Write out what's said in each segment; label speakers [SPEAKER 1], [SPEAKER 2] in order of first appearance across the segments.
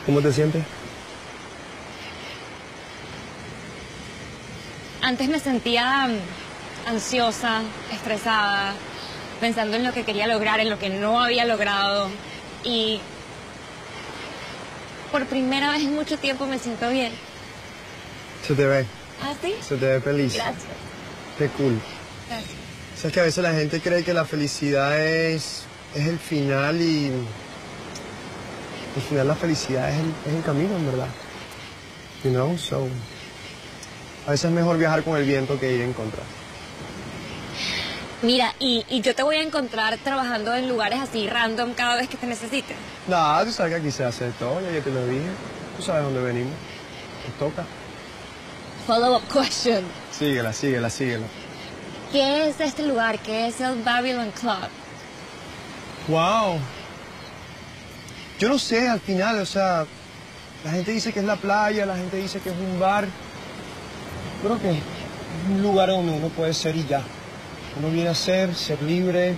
[SPEAKER 1] ¿Cómo te sientes?
[SPEAKER 2] Antes me sentía ansiosa, estresada, pensando en lo que quería lograr, en lo que no había logrado. Y por primera vez en mucho tiempo me siento bien.
[SPEAKER 1] Se te ve.
[SPEAKER 2] ¿Ah, sí?
[SPEAKER 1] Se te ve feliz.
[SPEAKER 2] Gracias.
[SPEAKER 1] Qué cool.
[SPEAKER 2] Gracias.
[SPEAKER 1] Sabes que a veces la gente cree que la felicidad es el final y al final la felicidad es el camino, en verdad. You know, so a veces es mejor viajar con el viento que ir en contra.
[SPEAKER 2] Mira, y yo te voy a encontrar trabajando en lugares así random cada vez que te necesite.
[SPEAKER 1] Nada, tú sabes que aquí se hace todo, ya te lo dije. Tú sabes dónde venimos. Nos toca.
[SPEAKER 2] Follow-up question.
[SPEAKER 1] Síguela.
[SPEAKER 2] ¿Qué es este lugar? ¿Qué es el Babylon Club?
[SPEAKER 1] Wow. Yo no sé, al final, o sea, la gente dice que es la playa, la gente dice que es un bar. Creo que es un lugar donde uno puede ser y ya. Uno viene a ser libre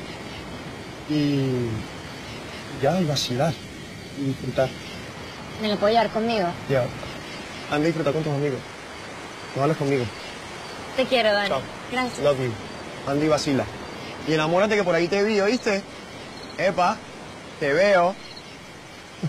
[SPEAKER 1] y ya, y vacilar y disfrutar.
[SPEAKER 2] ¿Me lo puedo llevar conmigo?
[SPEAKER 1] Ya. Anda a disfrutar con tus amigos. No hables conmigo.
[SPEAKER 2] Te quiero, Dani.
[SPEAKER 1] Chao.
[SPEAKER 2] Gracias.
[SPEAKER 1] Love you. Anda y vacila. Y enamórate que por ahí te vi, ¿oíste? Epa, te veo.